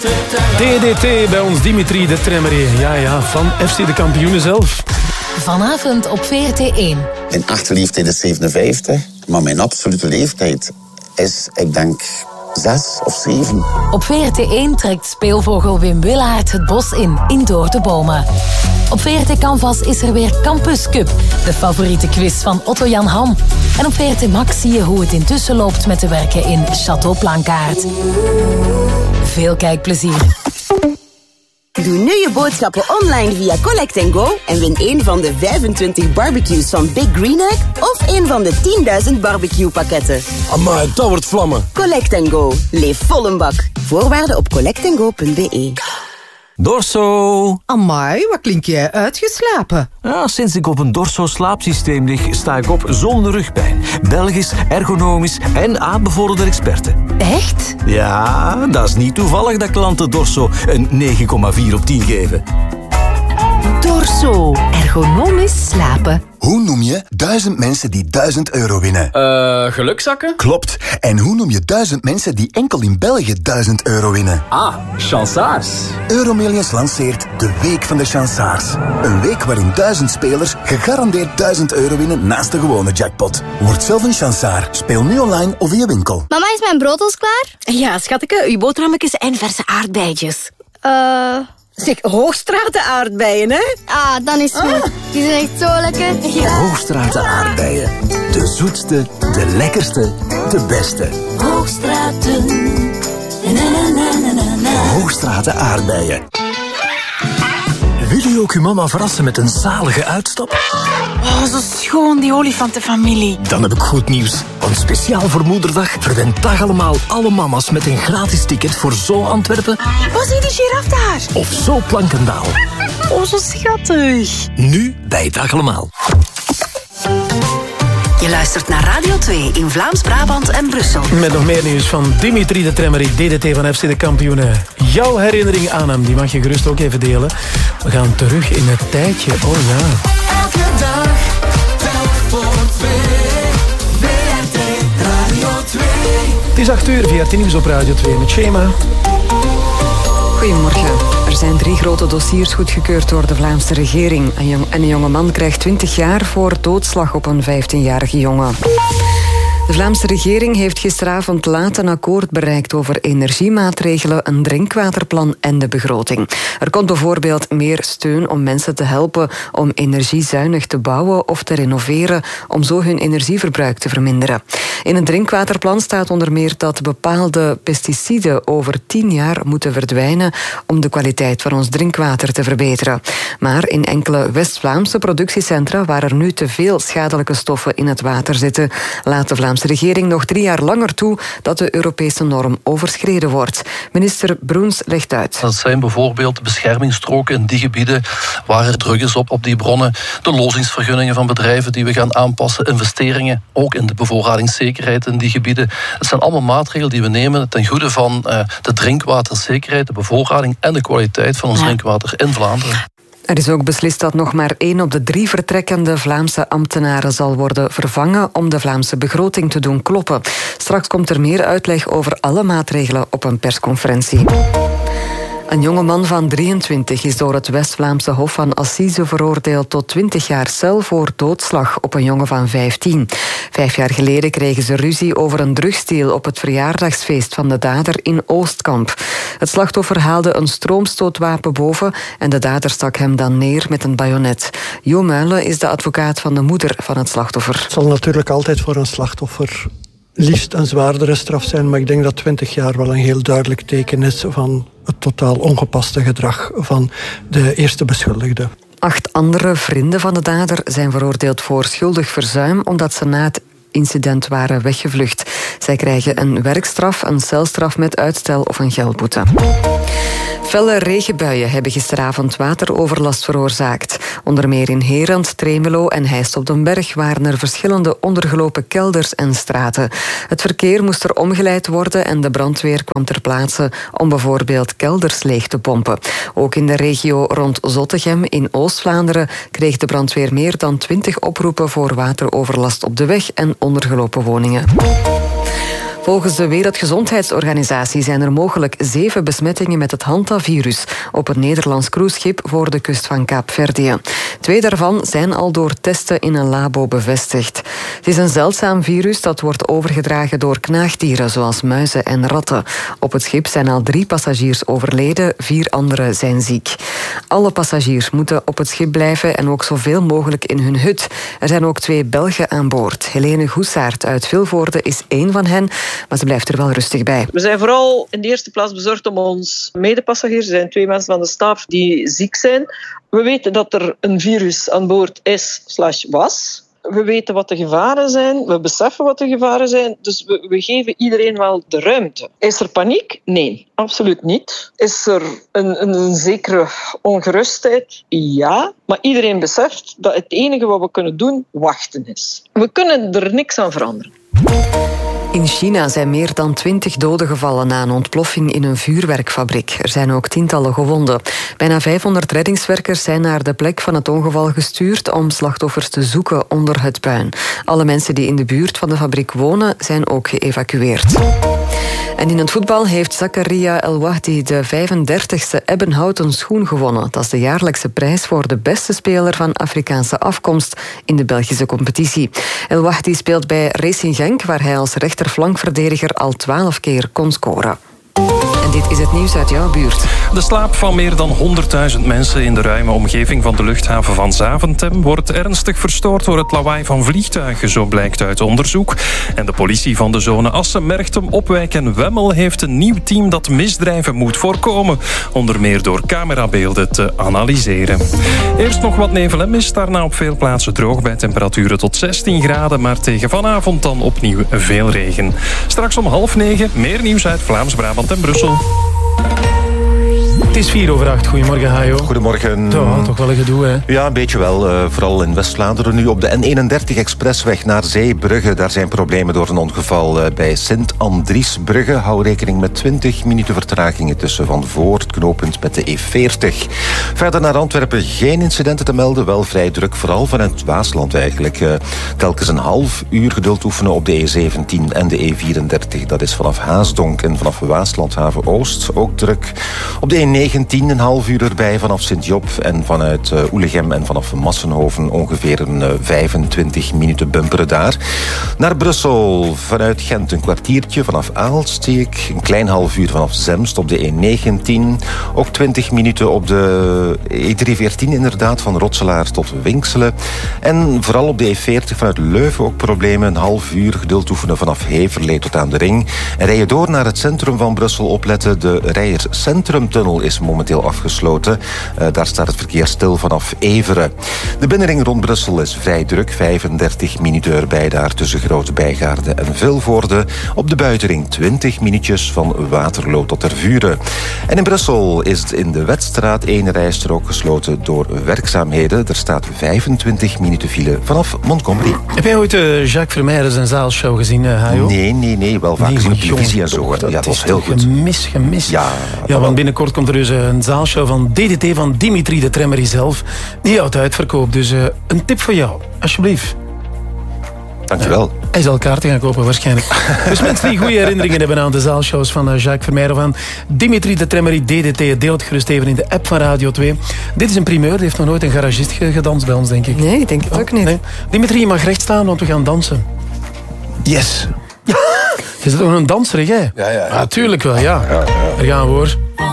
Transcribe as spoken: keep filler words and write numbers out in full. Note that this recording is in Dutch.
D D T bij ons, Dimitri de Tremere. Ja, ja, van F C de kampioenen zelf. Vanavond op V R T één. Mijn echte leeftijd is zevenenvijftig, maar mijn absolute leeftijd is, ik denk, zes of zeven. Op V R T één trekt speelvogel Wim Willaert het bos in, in Door de Bomen. Op V R T Canvas is er weer Campus Cup, de favoriete quiz van Otto-Jan Ham. En op V R T Max zie je hoe het intussen loopt met de werken in Château Plankaart. Veel kijkplezier. Doe nu je boodschappen online via Collect and Go en win een van de vijfentwintig barbecues van Big Green Egg of een van de tienduizend barbecue pakketten. Amai, dat wordt vlammen. Collect and Go. Leef vol een bak. Voorwaarden op collect and go punt b e. Dorso. Amai, wat klink jij uitgeslapen? Ja, sinds ik op een Dorso slaapsysteem lig, sta ik op zonder rugpijn. Belgisch, ergonomisch en aanbevolen experten. Echt? Ja, dat is niet toevallig dat klanten Dorso een negen komma vier op tien geven. Dorso. Ergonomisch slapen. Hoe noem je duizend mensen die duizend euro winnen? Eh, uh, gelukzakken? Klopt. En hoe noem je duizend mensen die enkel in België duizend euro winnen? Ah, chansaars. Euromillions lanceert de Week van de Chansaars. Een week waarin duizend spelers gegarandeerd duizend euro winnen naast de gewone jackpot. Word zelf een chansaar. Speel nu online of via winkel. Mama, is mijn brood al klaar? Ja, schatje, uw boterhammetjes en verse aardbeidjes. Eh... Uh... Zeg, Hoogstraten aardbeien, hè? Ah, dan is het goed. Die zijn echt zo lekker. Ja. Hoogstraten aardbeien. De zoetste, de lekkerste, de beste. Hoogstraten. Na, na, na, na, na. Hoogstraten aardbeien. Wil u ook uw mama verrassen met een zalige uitstap? Oh, zo schoon, die olifantenfamilie. Dan heb ik goed nieuws. Want speciaal voor Moederdag verwend dag allemaal alle mama's met een gratis ticket voor Zo Antwerpen. Wat zie die giraf daar? Of Zo Plankendaal. Oh, zo schattig. Nu bij Dag allemaal. Je luistert naar Radio twee in Vlaams-Brabant en Brussel. Met nog meer nieuws van Dimitri de Tremere, D D T van F C de kampioenen. Jouw herinnering aan hem, die mag je gerust ook even delen. We gaan terug in het tijdje, oh ja. Elke dag, telk voor twee. V R T Radio twee. Het is acht uur, V R T Nieuws op Radio twee met Shema. Goedemorgen. Er zijn drie grote dossiers goedgekeurd door de Vlaamse regering. Een jong, en een jonge man krijgt twintig jaar voor doodslag op een vijftienjarige jongen. De Vlaamse regering heeft gisteravond laat een akkoord bereikt over energiemaatregelen, een drinkwaterplan en de begroting. Er komt bijvoorbeeld meer steun om mensen te helpen om energiezuinig te bouwen of te renoveren, om zo hun energieverbruik te verminderen. In het drinkwaterplan staat onder meer dat bepaalde pesticiden over tien jaar moeten verdwijnen om de kwaliteit van ons drinkwater te verbeteren. Maar in enkele West-Vlaamse productiecentra waar er nu te veel schadelijke stoffen in het water zitten, laat de Vlaamse De regering nog drie jaar langer toe dat de Europese norm overschreden wordt. Minister Broens legt uit. Dat zijn bijvoorbeeld beschermingsstroken in die gebieden waar er druk is op, op die bronnen, de lozingsvergunningen van bedrijven die we gaan aanpassen, investeringen, ook in de bevoorradingszekerheid in die gebieden. Het zijn allemaal maatregelen die we nemen ten goede van uh, de drinkwaterzekerheid, de bevoorrading en de kwaliteit van ons ja. drinkwater in Vlaanderen. Er is ook beslist dat nog maar één op de drie vertrekkende Vlaamse ambtenaren zal worden vervangen om de Vlaamse begroting te doen kloppen. Straks komt er meer uitleg over alle maatregelen op een persconferentie. Een jonge man van drieëntwintig is door het West-Vlaamse Hof van Assise veroordeeld tot twintig jaar cel voor doodslag op een jongen van vijftien. Vijf jaar geleden kregen ze ruzie over een drugsdeal op het verjaardagsfeest van de dader in Oostkamp. Het slachtoffer haalde een stroomstootwapen boven en de dader stak hem dan neer met een bajonet. Jo Muilen is de advocaat van de moeder van het slachtoffer. Het zal natuurlijk altijd voor een slachtoffer liefst een zwaardere straf zijn, maar ik denk dat twintig jaar wel een heel duidelijk teken is van het totaal ongepaste gedrag van de eerste beschuldigde. Acht andere vrienden van de dader zijn veroordeeld voor schuldig verzuim omdat ze na het incident waren weggevlucht. Zij krijgen een werkstraf, een celstraf met uitstel of een geldboete. Felle regenbuien hebben gisteravond wateroverlast veroorzaakt. Onder meer in Herent, Tremelo en Heist op den Berg waren er verschillende ondergelopen kelders en straten. Het verkeer moest er omgeleid worden en de brandweer kwam ter plaatse om bijvoorbeeld kelders leeg te pompen. Ook in de regio rond Zottegem in Oost-Vlaanderen kreeg de brandweer meer dan twintig oproepen voor wateroverlast op de weg en ondergelopen woningen. Volgens de Wereldgezondheidsorganisatie zijn er mogelijk zeven besmettingen met het hantavirus op een Nederlands cruiseschip voor de kust van Kaapverdië. Twee daarvan zijn al door testen in een labo bevestigd. Het is een zeldzaam virus dat wordt overgedragen door knaagdieren zoals muizen en ratten. Op het schip zijn al drie passagiers overleden, vier anderen zijn ziek. Alle passagiers moeten op het schip blijven en ook zoveel mogelijk in hun hut. Er zijn ook twee Belgen aan boord. Helene Goesaert uit Vilvoorde is één van hen, maar ze blijft er wel rustig bij. We zijn vooral in de eerste plaats bezorgd om ons medepassagiers. Er zijn twee mensen van de staf die ziek zijn. We weten dat er een virus aan boord is slash was. We weten wat de gevaren zijn, we beseffen wat de gevaren zijn, dus we, we geven iedereen wel de ruimte. Is er paniek? Nee, absoluut niet. Is er een, een, een zekere ongerustheid? Ja, maar iedereen beseft dat het enige wat we kunnen doen, wachten is. We kunnen er niks aan veranderen. In China zijn meer dan twintig doden gevallen na een ontploffing in een vuurwerkfabriek. Er zijn ook tientallen gewonden. Bijna vijfhonderd reddingswerkers zijn naar de plek van het ongeval gestuurd om slachtoffers te zoeken onder het puin. Alle mensen die in de buurt van de fabriek wonen zijn ook geëvacueerd. En in het voetbal heeft Zakaria El Wahdi de vijfendertigste Ebbenhouten schoen gewonnen. Dat is de jaarlijkse prijs voor de beste speler van Afrikaanse afkomst in de Belgische competitie. El Wahdi speelt bij Racing Genk, waar hij als rechterflankverdediger al twaalf keer kon scoren. En dit is het nieuws uit jouw buurt. De slaap van meer dan honderdduizend mensen in de ruime omgeving van de luchthaven van Zaventem wordt ernstig verstoord door het lawaai van vliegtuigen, zo blijkt uit onderzoek. En de politie van de zone Assen, Merchtem, Opwijk en Wemmel heeft een nieuw team dat misdrijven moet voorkomen. Onder meer door camerabeelden te analyseren. Eerst nog wat nevel en mist, daarna op veel plaatsen droog bij temperaturen tot zestien graden, maar tegen vanavond dan opnieuw veel regen. Straks om half negen meer nieuws uit Vlaams-Brabant en Brussel. Het is vier over acht. Goedemorgen, Hajo. Goedemorgen. Ja, toch wel een gedoe, hè? Ja, een beetje wel. Uh, vooral in West-Vlaanderen nu. Op de N eenendertig expressweg naar Zeebrugge. Daar zijn problemen door een ongeval uh, bij Sint-Andriesbrugge. Hou rekening met twintig minuten vertragingen tussen van voor het knooppunt met de E veertig. Verder naar Antwerpen geen incidenten te melden. Wel vrij druk, vooral vanuit Waasland eigenlijk. Uh, telkens een half uur geduld oefenen op de E zeventien en de E vierendertig. Dat is vanaf Haasdonk en vanaf Waaslandhaven Oost. Ook druk. Op de E negentien een half uur erbij vanaf Sint-Job en vanuit uh, Oelegem en vanaf Massenhoven ongeveer een uh, vijfentwintig minuten bumperen daar. Naar Brussel vanuit Gent een kwartiertje, vanaf Aalst zie ik. Een klein half uur vanaf Zemst op de E negentien. Ook twintig minuten op de E driehonderdveertien inderdaad, van Rotselaar tot Winkselen. En vooral op de E veertig vanuit Leuven ook problemen. Een half uur geduld oefenen vanaf Heverlee tot aan de Ring. En rij je door naar het centrum van Brussel, opletten. De Rijers Centrumtunnel is momenteel afgesloten. Uh, daar staat het verkeer stil vanaf Everen. De binnenring rond Brussel is vrij druk. vijfendertig minuten erbij daar tussen Grote Bijgaarden en Vilvoorde. Op de buitenring twintig minuutjes van Waterloo tot Tervuren. En in Brussel is het in de Wetstraat één rijstrook gesloten door werkzaamheden. Er staat vijfentwintig minuten file vanaf Montgomery. Heb jij ooit uh, Jacques Vermeijden zijn zaalshow gezien, uh, Hajo? Nee, nee, nee. Wel vaak nee, op televisie en zo. Dat, ja, dat was heel goed. Gemis, gemis. Ja, ja, want binnenkort komt er dus een zaalshow van D D T van Dimitri de Tremmery zelf. Die houdt uitverkoop. Dus uh, een tip voor jou, alsjeblieft. Dankjewel. Uh, hij zal kaarten gaan kopen waarschijnlijk. Dus mensen die goede herinneringen hebben aan de zaalshows van uh, Jacques Vermeijden van Dimitri de Tremmery D D T, deel het gerust even in de app van Radio twee. Dit is een primeur, die heeft nog nooit een garagist gedanst bij ons, denk ik. Nee, ik denk het ook niet. Nee. Dimitri, je mag recht staan, want we gaan dansen. Yes. Je bent toch een danser, hè? Ja, ja. Natuurlijk wel, ja. ja, ja. Daar gaan we hoor.